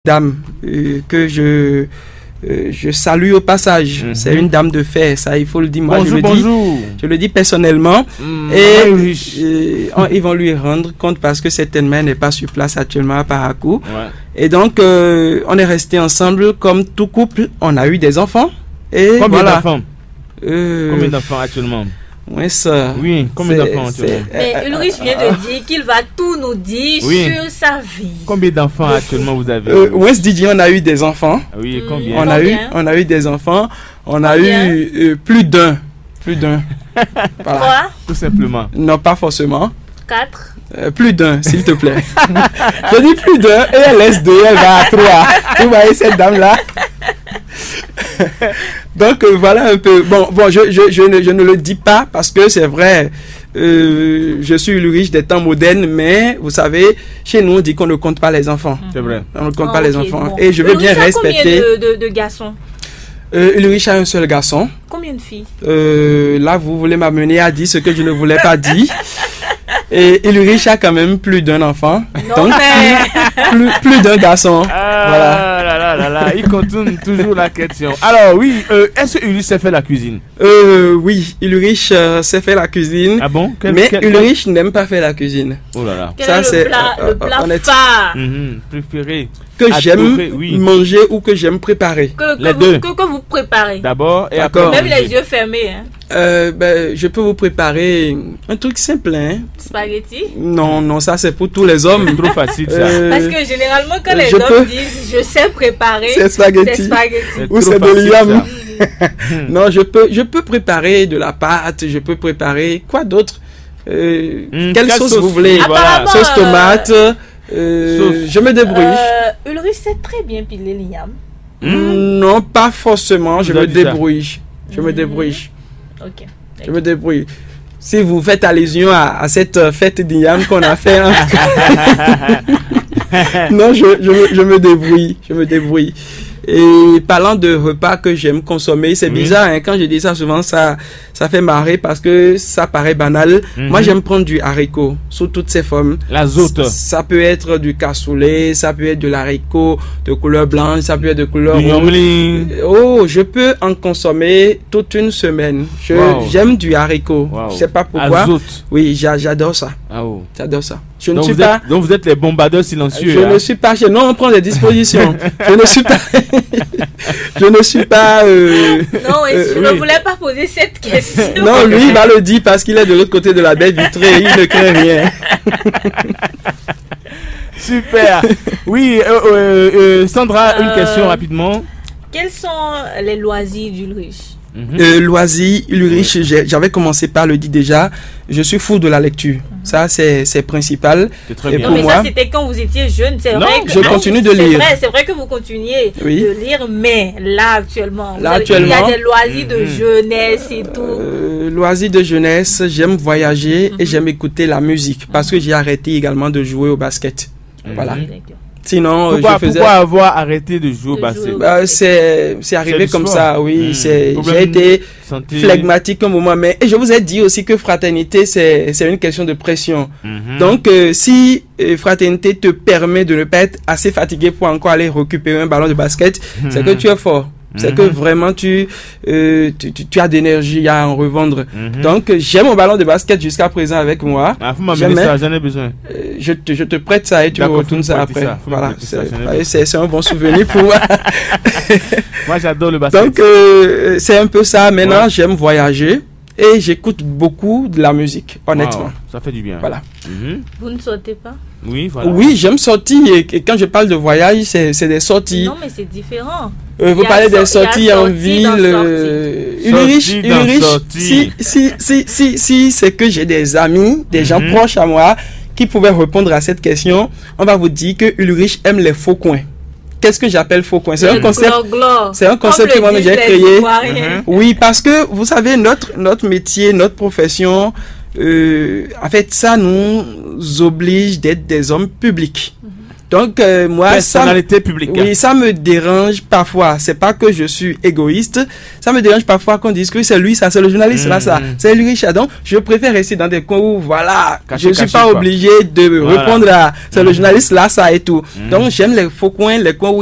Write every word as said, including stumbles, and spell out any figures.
dame euh, que je euh, je salue au passage. Mm-hmm. C'est une dame de fer, ça il faut le dire. Moi bonjour, je le bonjour. dis, je le dis personnellement. Mmh, et euh, ils vont lui rendre compte parce que cette mère n'est pas sur place actuellement à Parakou. Ouais. Et donc euh, on est resté ensemble comme tout couple. On a eu des enfants. Et combien voilà. d'enfants euh, Combien d'enfants actuellement? Ouais, ça. Oui, combien d'enfants actuellement? Mais Ulrich vient de dire qu'il va tout nous dire oui. sur sa vie. Combien d'enfants actuellement vous avez? euh, Ouais, Didier, on a eu des enfants. Oui, combien? On a combien? eu, on a eu des enfants. On combien? a eu euh, plus d'un, plus d'un. Voilà. Trois? Tout simplement. Non, pas forcément. Quatre. Euh, plus d'un, s'il te plaît. Je dis plus d'un et elle laisse deux, elle va à trois. Vous voyez cette dame-là? Donc euh, voilà un peu. Bon, bon, je, je, je, ne, je ne le dis pas parce que c'est vrai. Euh, je suis Ulrich des temps modernes, mais vous savez, chez nous on dit qu'on ne compte pas les enfants. C'est vrai. On ne compte oh, pas okay, les enfants. Bon. Et je veux Ulrich bien respecter. Combien de, de, de garçons? Euh, Ulrich a un seul garçon. Combien de filles? Euh, là, vous voulez m'amener à dire ce que je ne voulais pas dire. Et Ulrich a quand même plus d'un enfant. Non, donc mais... plus, plus, plus d'un garçon. Ah, voilà. Là, là, là, là. Il continue toujours la question. Alors oui, euh, est-ce que Ulrich sait faire la cuisine? euh, Oui, Ulrich euh, sait faire la cuisine. Ah bon? Quel, mais quel, Ulrich quel... n'aime pas faire la cuisine. Oh là là. Quel ça, est le plat, euh, le plat honnête. phare mm-hmm, préféré que j'aime oui. manger ou que j'aime préparer? Que, que, les vous, deux. Que, que vous préparez. D'abord et après. Même les yeux fermés. Hein. Euh, ben, je peux vous préparer un truc simple. Hein? Spaghetti? Non, non, ça c'est pour tous les hommes. Trop facile ça. Euh, Parce que généralement quand les je hommes peux... disent je sais préparer, c'est spaghetti. C'est spaghetti. C'est ou c'est de liam. Non, je peux, je peux préparer de la pâte, je peux préparer quoi d'autre? Euh, mmh, quelle sauce, sauce vous voulez? Voilà. Sauce tomate. Euh, sauce. Je me débrouille. Euh, Ulrich sait très bien piler les yams. Mmh. Non, pas forcément. Je me débrouille. Ça. Je mmh. me débrouille. Ok. Je me débrouille. Si vous faites allusion à, à cette fête d'Iyam qu'on a fait, hein. Non, je, je, je me débrouille. Je me débrouille. Et parlant de repas que j'aime consommer, c'est oui. bizarre, hein, quand je dis ça souvent, ça, ça fait marrer parce que ça paraît banal. Mm-hmm. Moi, j'aime prendre du haricot sous toutes ses formes. La zoute. Ça peut être du cassoulet, ça peut être de l'haricot de couleur blanche, ça peut être de couleur rouge. Oh, je peux en consommer toute une semaine. Je, wow. J'aime du haricot. Wow. Je sais pas pourquoi. Azoute. Oui, j'adore ça. Ah oh. J'adore ça. Je donc, ne suis vous pas... êtes, donc vous êtes les bombardeurs silencieux. Je hein? ne suis pas... Je... Non, on prend des dispositions. Je ne suis pas... je ne suis pas... Euh... Non, et euh, je oui. ne voulais pas poser cette question. Non, lui, il va le dire parce qu'il est de l'autre côté de la baie vitrée. Il ne craint rien. Super. Oui, euh, euh, euh, Sandra, une question rapidement. Quels sont les loisirs d'Ulrich? Mm-hmm. euh, loisirs, Ulrich, oui. J'avais commencé par le dire déjà. Je suis fou de la lecture. Mm-hmm. Ça, c'est c'est principal. C'est très et bien. pour non, mais moi, ça, c'était quand vous étiez jeune. C'est vrai que je continue de lire. C'est vrai que vous continuez oui. de lire, mais là, actuellement, là, avez, actuellement il y a des loisirs mm-hmm. de jeunesse et tout. Euh, loisirs de jeunesse, j'aime voyager mm-hmm. et j'aime écouter la musique parce mm-hmm. que j'ai arrêté également de jouer au basket. Mm-hmm. Voilà. Sinon, pourquoi, je faisais... pourquoi avoir arrêté de jouer au basket? Bah, c'est c'est arrivé comme sport. Ça, oui. Mmh. C'est j'ai été santé. Flegmatique un moment, mais et je vous ai dit aussi que fraternité c'est c'est une question de pression. Mmh. Donc euh, si euh, fraternité te permet de ne pas être assez fatigué pour encore aller récupérer un ballon de basket, mmh. c'est que tu es fort. C'est mm-hmm. que vraiment tu, euh, tu, tu, tu as d'énergie à en revendre. Mm-hmm. Donc j'ai mon ballon de basket jusqu'à présent avec moi. Ah, faut m'amener ça, j'en ai besoin. Euh, je, te, je te prête ça et tu me retournes ça après. Ça. Voilà, c'est, c'est un bon souvenir pour moi. Moi j'adore le basket. Donc euh, c'est un peu ça. Maintenant ouais. j'aime voyager et j'écoute beaucoup de la musique, honnêtement. Wow, ça fait du bien. Voilà. Mm-hmm. Vous ne sortez pas? Oui, voilà. Oui, j'aime sortir et, et quand je parle de voyage, c'est, c'est des sorties. Non, mais c'est différent. Euh, vous parlez des sorties en ville. Euh, Ulrich, Ulrich, si, si, si, si, si c'est que j'ai des amis, des mm-hmm. gens proches à moi qui pouvaient répondre à cette question, on va vous dire que Ulrich aime les faux coins. Qu'est-ce que j'appelle faux coin? C'est un concept, c'est un concept que moi j'ai créé. Mm-hmm. Oui, parce que vous savez, notre, notre métier, notre profession, euh, en fait, ça nous oblige d'être des hommes publics. Mm-hmm. Donc, euh, moi, personnalité ça, publique. Oui, ça me dérange parfois. C'est pas que je suis égoïste. Ça me dérange parfois qu'on dise que c'est lui, ça, c'est le journaliste, mmh. là, ça, c'est lui, Richard. Donc, je préfère rester dans des coins où, voilà, caché, je ne suis caché, pas quoi. obligé de voilà. répondre à, c'est mmh. le journaliste, là, ça et tout. Mmh. Donc, j'aime les faux coins, les coins où